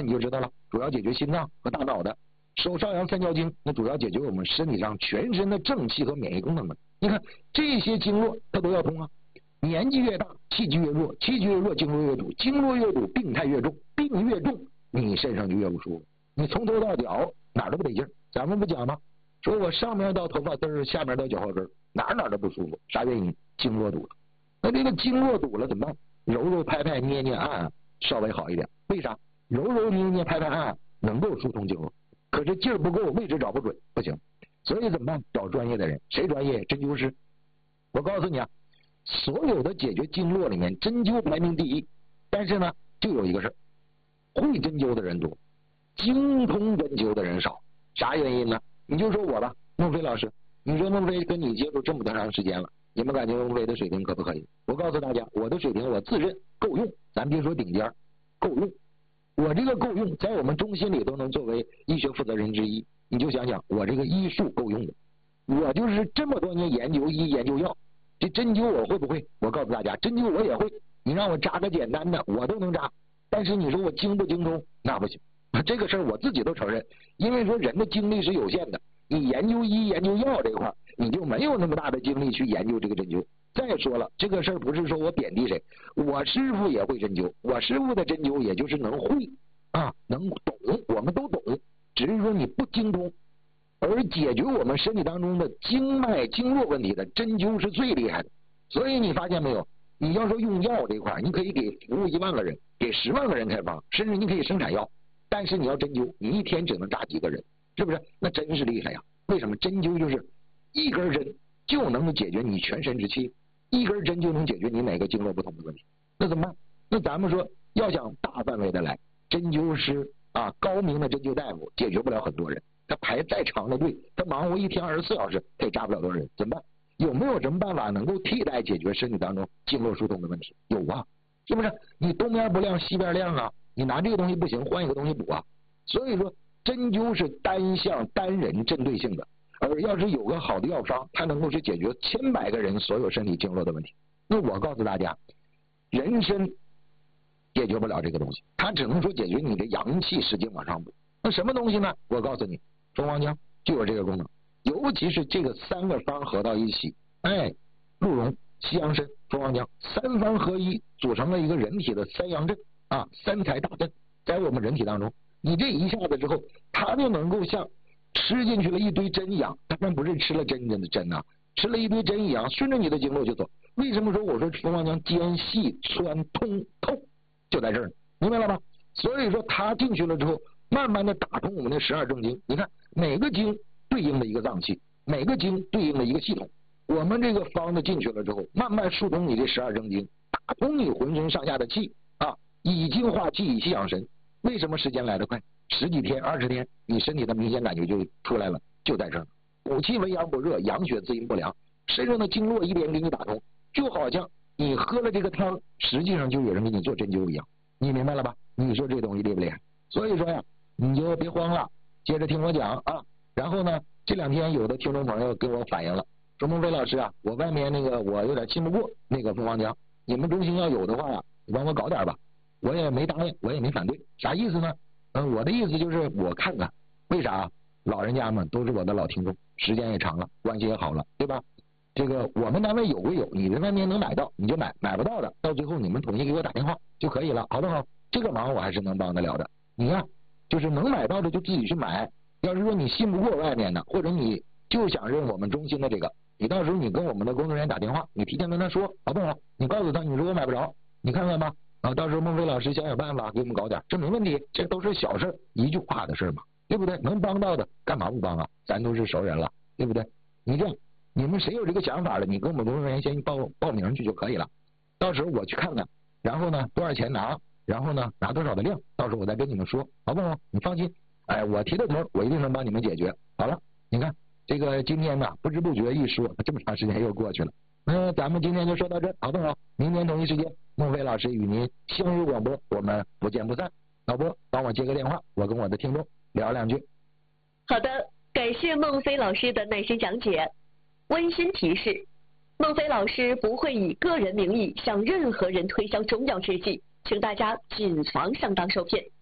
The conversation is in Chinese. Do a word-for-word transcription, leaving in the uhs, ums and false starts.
那你就知道了，主要解决心脏和大脑的。手少阳三焦经，那主要解决我们身体上全身的正气和免疫功能的。你看这些经络它都要通啊。年纪越大，气机越弱，气机越弱，经络越堵，经络越堵，病态越重，病越重，你身上就越不舒服。你从头到脚哪儿都不得劲儿。咱们不讲吗？说我上面到头发根儿，下面到脚后跟儿，哪儿哪儿都不舒服，啥原因？经络堵了。那这个经络堵了怎么办？揉揉拍拍捏捏按按稍微好一点。为啥？揉揉捏捏拍拍按按能够疏通经络，可是劲儿不够，位置找不准，不行。所以怎么办？找专业的人。谁专业？针灸师。我告诉你啊，所有的解决经络里面，针灸排名第一。但是呢，就有一个事儿，会针灸的人多，精通针灸的人少。啥原因呢？你就说我吧，孟非老师，你说孟非跟你接触这么长时间了，你们感觉孟非的水平可不可以？我告诉大家，我的水平我自认够用，咱别说顶尖，够用。我这个够用，在我们中心里都能作为医学负责人之一。你就想想，我这个医术够用的，我就是这么多年研究医研究药，这针灸我会不会？我告诉大家，针灸我也会。你让我扎个简单的，我都能扎。但是你说我精不精通，那不行。这个事儿我自己都承认，因为说人的精力是有限的，你研究医研究药这块，你就没有那么大的精力去研究这个针灸。再说了，这个事儿不是说我贬低谁，我师傅也会针灸，我师傅的针灸也就是能会啊，能懂，我们都懂，只是说你不精通。而解决我们身体当中的经脉经络问题的针灸是最厉害的。所以你发现没有，你要说用药这块，你可以给服务一万个人，给十万个人开方，甚至你可以生产药，但是你要针灸，你一天只能扎几个人，是不是？那真是厉害呀！为什么？针灸就是一根针就能解决你全身之气，一根针就能解决你每个经络不同的问题。那怎么办？那咱们说要想大范围的来，针灸师啊，高明的针灸大夫解决不了很多人，他排再长的队，他忙活一天二十四小时，他也扎不了多少人，怎么办？有没有什么办法能够替代解决身体当中经络疏通的问题？有啊，是不是？你东边不亮西边亮啊，你拿这个东西不行，换一个东西补啊。所以说针灸是单项单人针对性的，而要是有个好的药方，它能够去解决千百个人所有身体经络的问题。那我告诉大家，人参解决不了这个东西，它只能说解决你的阳气使劲往上补。那什么东西呢？我告诉你，蜂王浆就有这个功能，尤其是这个三个方合到一起，哎，鹿茸、西洋参、蜂王浆三方合一，组成了一个人体的三阳阵啊，三才大阵，在我们人体当中，你这一下子之后，它就能够像吃进去了一堆针一样，当然不是吃了真正的针啊，吃了一堆针一样，顺着你的经络就走。为什么说我说蜂王浆间细穿通透，就在这儿，明白了吧？所以说它进去了之后，慢慢的打通我们的十二正经。你看每个经对应的一个脏器，每个经对应的一个系统，我们这个方子进去了之后，慢慢疏通你这十二正经，打通你浑身上下的气啊，以精化气，以气养神。为什么时间来得快？十几天、二十天，你身体的明显感觉就出来了，就在这儿。补气为阳不热，养血滋阴不凉，身上的经络一点给你打通，就好像你喝了这个汤，实际上就有人给你做针灸一样。你明白了吧？你说这东西厉不厉害？所以说呀，你就别慌了，接着听我讲啊。然后呢，这两天有的听众朋友跟我反映了，说孟非老师啊，我外面那个我有点信不过那个蜂王浆，你们中心要有的话呀，你帮我搞点吧。我也没答应，我也没反对，啥意思呢？嗯，我的意思就是我看看，为啥？老人家们都是我的老听众，时间也长了，关系也好了，对吧？这个我们单位有归有，你在外面能买到你就买，买不到的，到最后你们统一给我打电话就可以了，好不好？这个忙我还是能帮得了的。你呀、啊，就是能买到的就自己去买。要是说你信不过外面的，或者你就想认我们中心的这个，你到时候你跟我们的工作人员打电话，你提前跟他说，好不好？你告诉他，你说我买不着，你看看吧。啊，到时候孟非老师想想办法给我们搞点，这没问题，这都是小事，一句话的事嘛，对不对？能帮到的干嘛不帮啊？咱都是熟人了，对不对？你这样，你们谁有这个想法了，你跟我们工作人员先报报名去就可以了。到时候我去看看，然后呢多少钱拿，然后呢拿多少的量，到时候我再跟你们说，好不好？你放心，哎，我提的头，我一定能帮你们解决。好了，你看这个今天呢，不知不觉一说，这么长时间又过去了。那咱们今天就说到这，好不好？明天同一时间，孟非老师与您相约广播，我们不见不散。导播，帮我接个电话，我跟我的听众聊两句。 好的，感谢孟非老师的耐心讲解。温馨提示：孟非老师不会以个人名义向任何人推销中药制剂，请大家谨防上当受骗。